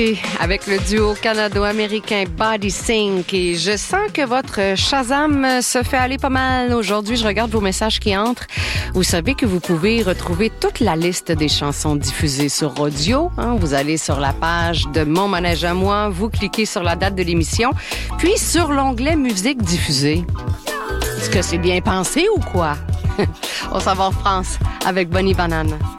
Avec le duo canado-américain Body Sync. Et je sens que votre Shazam se fait aller pas mal. Aujourd'hui, je regarde vos messages qui entrent. Vous savez que vous pouvez retrouver toute la liste des chansons diffusées sur audio. Vous allez sur la page de Mon Manège à moi, vous cliquez sur la date de l'émission, puis sur l'onglet Musique diffusée. Est-ce que c'est bien pensé ou quoi? On s'en va en France avec Bonnie Banane.